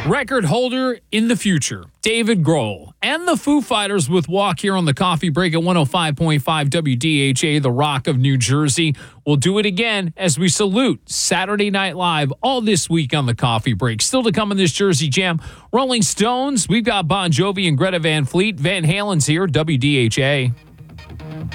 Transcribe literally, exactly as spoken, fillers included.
Record holder in the future, David Grohl, and the Foo Fighters with Walk here on the Coffee Break at one oh five point five W D H A, the Rock of New Jersey. We'll do it again as we salute Saturday Night Live all this week on the Coffee Break. Still to come in this Jersey Jam, Rolling Stones. We've got Bon Jovi and Greta Van Fleet. Van Halen's here, W D H A.